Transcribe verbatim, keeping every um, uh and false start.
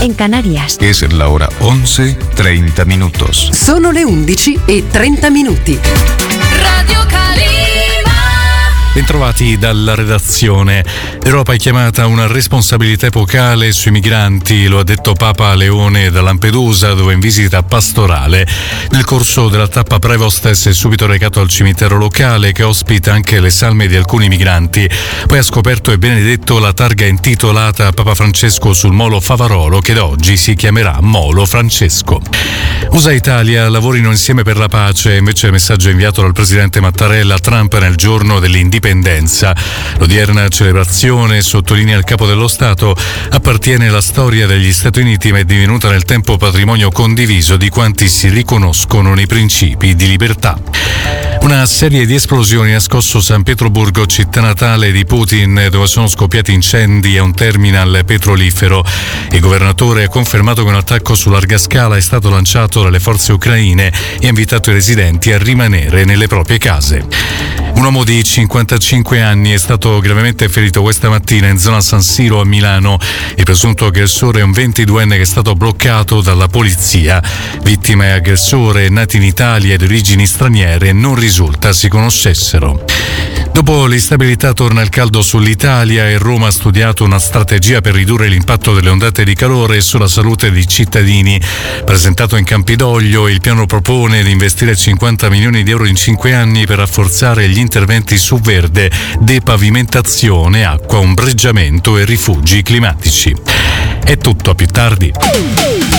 en Canarias. Es la hora once treinta minutos. Sono le undici e trenta minuti. Radio Calima. Bentrovati dalla redazione. L'Europa è chiamata a una responsabilità epocale sui migranti, lo ha detto Papa Leone da Lampedusa, dove in visita pastorale. Nel corso della tappa Prevost si è subito recato al cimitero locale, che ospita anche le salme di alcuni migranti. Poi ha scoperto e benedetto la targa intitolata a Papa Francesco sul molo Favarolo, che da oggi si chiamerà Molo Francesco. U S A Italia lavorino insieme per la pace, invece il messaggio inviato dal presidente Mattarella a Trump nel giorno dell'indipendenza. L'odierna celebrazione, sottolinea il capo dello Stato, appartiene alla storia degli Stati Uniti, ma è divenuta nel tempo patrimonio condiviso di quanti si riconoscono nei principi di libertà. Una serie di esplosioni ha scosso San Pietroburgo, città natale di Putin, dove sono scoppiati incendi a un terminal petrolifero. Il governatore ha confermato che un attacco su larga scala è stato lanciato dalle forze ucraine e ha invitato i residenti a rimanere nelle proprie case. Un uomo di cinquantacinque anni è stato gravemente ferito questa mattina in zona San Siro a Milano. Il presunto aggressore è un ventiduenne che è stato bloccato dalla polizia. Vittima e aggressore, nati in Italia e di origini straniere, non risulta si conoscessero. Dopo l'instabilità torna il caldo sull'Italia e Roma ha studiato una strategia per ridurre l'impatto delle ondate di calore sulla salute dei cittadini. Presentato in Campidoglio, il piano propone di investire cinquanta milioni di euro in cinque anni per rafforzare gli interventi su verde, depavimentazione, acqua, ombreggiamento e rifugi climatici. È tutto, a più tardi.